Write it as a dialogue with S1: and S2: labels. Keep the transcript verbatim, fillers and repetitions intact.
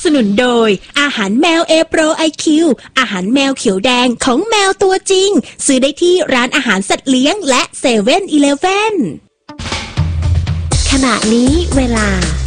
S1: สนุนโดยอาหารแมว A Pro ไอ คิว อาหารแมวเขียวแดงของแมวตัวจริงซื้อได้ที่ร้านอาหารสัตว์เลี้ยงและเซเว่นอีเลฟเว่น
S2: ขณะนี้เวลา